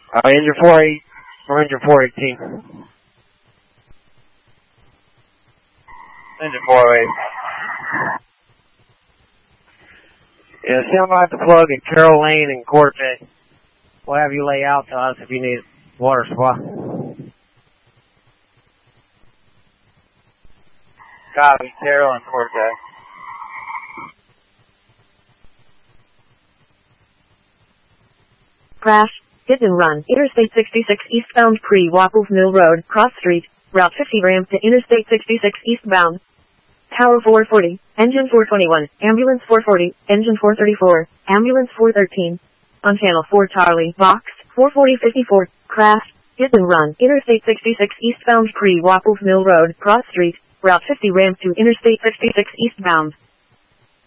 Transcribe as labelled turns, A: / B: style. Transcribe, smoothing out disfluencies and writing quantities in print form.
A: Engine 48, or engine 418.
B: Engine 408.
A: Yeah, sound like the plug at Carroll Lane and Cortez. We'll have you lay out to us if you need water supply.
B: Copy, Carroll and Cortez.
C: Crash, hit and run. Interstate 66 eastbound pre-Wapples Mill Road, cross street, Route 50 ramp to Interstate 66 eastbound. Tower 440, engine 421, ambulance 440, engine 434, ambulance 413. On channel 4 Charlie, box 44054, crash, hit and run. Interstate 66 eastbound pre-Wapples Mill Road, cross street, Route 50 ramp to Interstate 66 eastbound.